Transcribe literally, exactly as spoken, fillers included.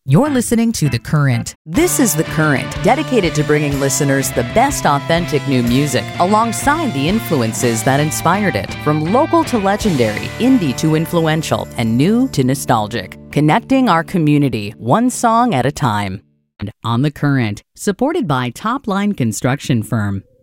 You're listening to The Current. This is The Current, dedicated to bringing listeners the best authentic new music alongside the influences that inspired it. From local to legendary, indie to influential, and new to nostalgic. Connecting our community, one song at a time. And on The Current, supported by Top Line Construction Firm.